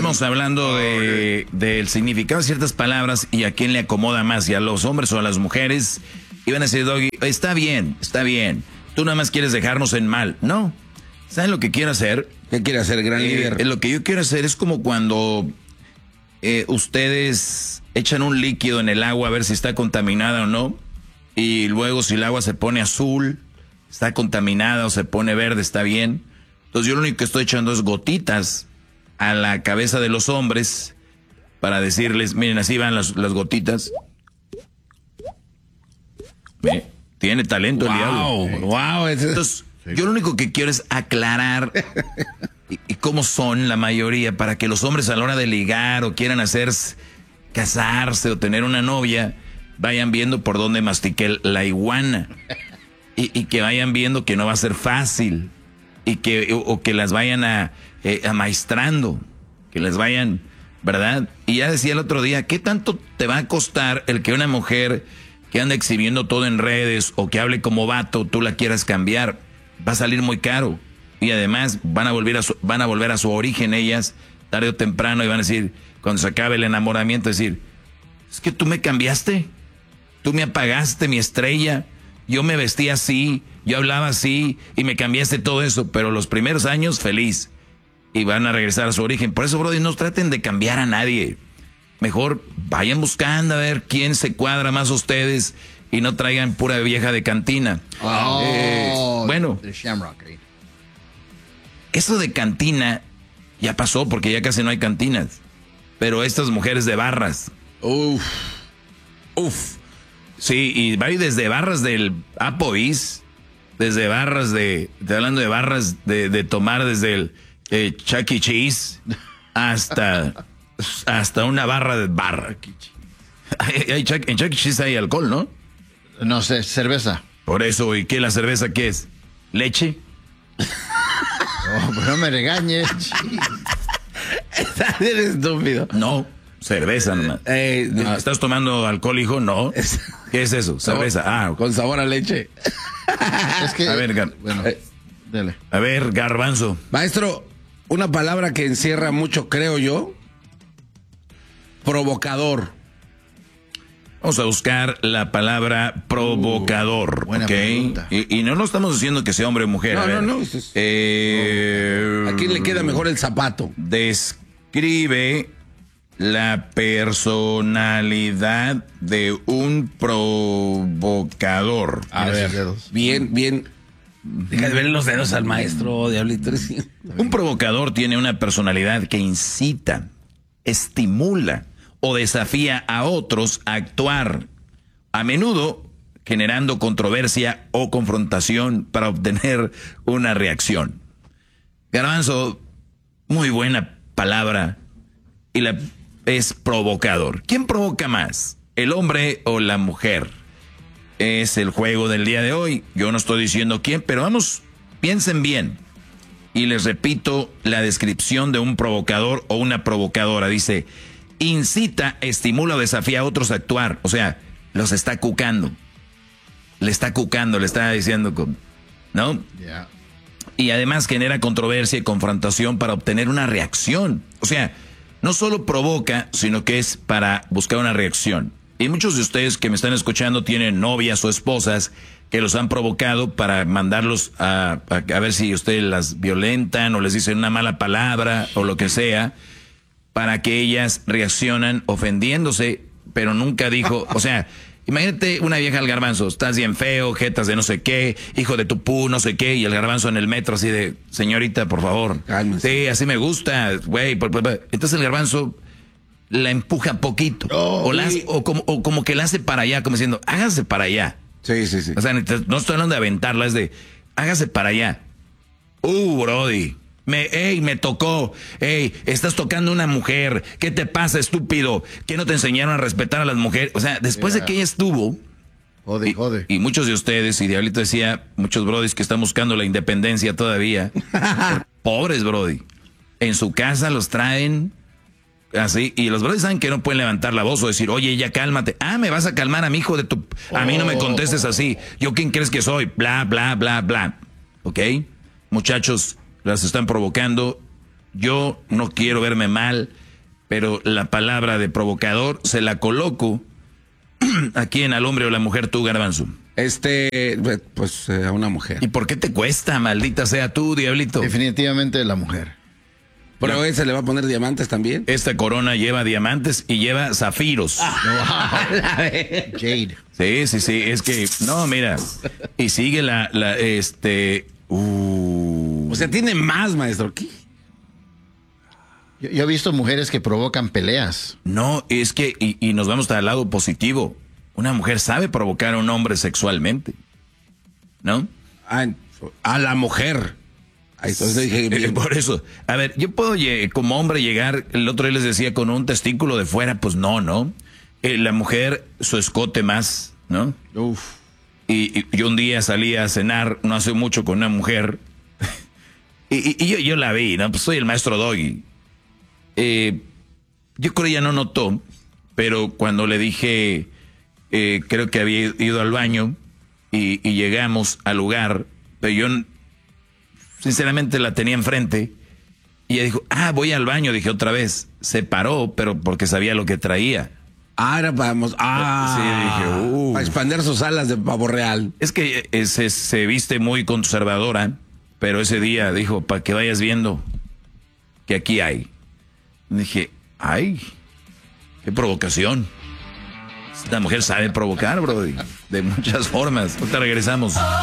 estábamos hablando del significado de ciertas palabras y a quién le acomoda más, si a los hombres o a las mujeres. Iban a decir, Doggy, está bien, tú nada más quieres dejarnos en mal. No, ¿saben lo que quiero hacer? ¿Qué quiere hacer, gran líder? Lo que yo quiero hacer es como cuando ustedes echan un líquido en el agua a ver si está contaminada o no, y luego si el agua se pone azul, está contaminada, o se pone verde, está bien. Entonces yo lo único que estoy echando es gotitas a la cabeza de los hombres para decirles, miren, así van las gotitas. Tiene talento el diablo. Wow. Entonces, yo lo único que quiero es aclarar y cómo son la mayoría, para que los hombres a la hora de ligar o quieran casarse o tener una novia, vayan viendo por dónde mastiqué la iguana. Y que vayan viendo que no va a ser fácil. Y que las vayan amaestrando. Que las vayan, ¿verdad? Y ya decía el otro día, ¿qué tanto te va a costar el que una mujer que anda exhibiendo todo en redes o que hable como vato, tú la quieras cambiar? Va a salir muy caro. Y además van a volver a su origen ellas, tarde o temprano, y van a decir, cuando se acabe el enamoramiento, decir, es que tú me cambiaste, tú me apagaste mi estrella, yo me vestía así, yo hablaba así, y me cambiaste todo eso, pero los primeros años feliz, y van a regresar a su origen. Por eso, brother, no traten de cambiar a nadie. Mejor vayan buscando a ver quién se cuadra más a ustedes y no traigan pura vieja de cantina. Bueno, eso de cantina ya pasó porque ya casi no hay cantinas. Pero estas mujeres de barras. Uf. Sí, y va desde barras del Applebee's, desde barras hablando de barras de tomar desde el Chuck E. Cheese hasta una barra de barra. En Chuck E. Cheese hay alcohol, ¿no? No sé, cerveza. Por eso, ¿y qué la cerveza qué es? ¿Leche? Pero no me regañes. Eres estúpido. No, cerveza nomás. No. ¿Estás tomando alcohol, hijo? No. ¿Qué es eso? Cerveza. Con sabor a leche. Es que, a ver, dale. A ver, Garbanzo. Maestro, una palabra que encierra mucho, creo yo. Provocador. Vamos a buscar la palabra provocador. Buena pregunta. Y no estamos diciendo que sea hombre o mujer. No. ¿A quién le queda mejor el zapato? Describe la personalidad de un provocador. A ver, bien. Deja de ver los dedos al maestro, diablito. Un provocador tiene una personalidad que incita, estimula o desafía a otros a actuar, a menudo generando controversia o confrontación para obtener una reacción. Garbanzo, muy buena palabra, y es provocador. ¿Quién provoca más, el hombre o la mujer? Es el juego del día de hoy. Yo no estoy diciendo quién, pero vamos, piensen bien. Y les repito la descripción de un provocador o una provocadora. Dice: incita, estimula o desafía a otros a actuar. O sea, los está cucando. Le está diciendo, ¿no? Yeah. Y además genera controversia y confrontación para obtener una reacción. O sea, no solo provoca, sino que es para buscar una reacción. Y muchos de ustedes que me están escuchando tienen novias o esposas que los han provocado para mandarlos a ver si ustedes las violentan o les dicen una mala palabra o lo que sea, para que ellas reaccionan ofendiéndose, pero nunca dijo, o sea, imagínate una vieja al Garbanzo, estás bien feo, jetas de no sé qué, hijo de tu pu, no sé qué, y el Garbanzo en el metro así de, señorita, por favor. Cálmese. Sí, así me gusta, güey. Entonces el Garbanzo la empuja poquito, o como que la hace para allá, como diciendo, hágase para allá. Sí. O sea, no estoy hablando de aventarla, es de, hágase para allá. Brody. Me tocó. Estás tocando a una mujer. ¿Qué te pasa, estúpido? ¿Qué no te enseñaron a respetar a las mujeres? O sea, después de que ella estuvo. Jode. Y muchos de ustedes, y Diablito decía, muchos brodis que están buscando la independencia todavía. Pobres, brody. En su casa los traen así. Y los brodis saben que no pueden levantar la voz o decir, oye, ya cálmate. Me vas a calmar a mi hijo de tu. A mí no me contestes así. ¿Yo quién crees que soy? Bla, bla, bla, bla. ¿Ok? Muchachos, las están provocando yo no quiero verme mal, pero la palabra de provocador se la coloco a quién, al hombre o la mujer, tú, Garbanzo. Pues a una mujer. ¿Y por qué te cuesta, maldita sea tú, diablito? Definitivamente la mujer. Pero ese le va a poner diamantes también. Esta corona lleva diamantes y lleva zafiros. Jade. Sí, es que, no, mira, y sigue O sea, tiene más, maestro. ¿Qué? Yo he visto mujeres que provocan peleas. No, es que, y nos vamos al lado positivo, una mujer sabe provocar a un hombre sexualmente, ¿no? A la mujer. Ahí entonces dije, Por eso, a ver, yo puedo como hombre llegar, el otro día les decía, con un testículo de fuera, pues no. La mujer, su escote más, ¿no? Uf. Y yo un día salí a cenar, no hace mucho, con una mujer, y yo la vi, ¿no? Pues soy el maestro Doggy. Yo creo que ella no notó, pero cuando le dije, creo que había ido al baño, y llegamos al lugar, pero yo sinceramente la tenía enfrente, y ella dijo, voy al baño, dije otra vez, se paró, pero porque sabía lo que traía. Vamos. Sí, dije, Para expandir sus alas de pavo real. Es que se viste muy conservadora, pero ese día dijo, para que vayas viendo que aquí hay. Dije, qué provocación. Esta mujer sabe provocar, bro, de muchas formas. Ahorita regresamos.